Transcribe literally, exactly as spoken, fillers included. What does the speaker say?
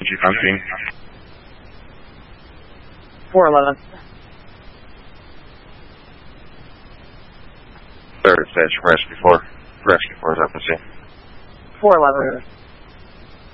G counting. four eleven. Third station, rescue four. Rescue four is up and see. four eleven.